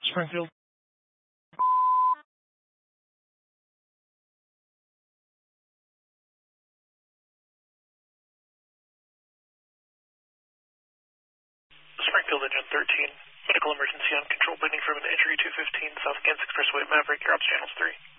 Springfield. Springfield Engine 13. Medical emergency on control bending from an injury 215 South Kansas Expressway Maverick. You're ops channels 3.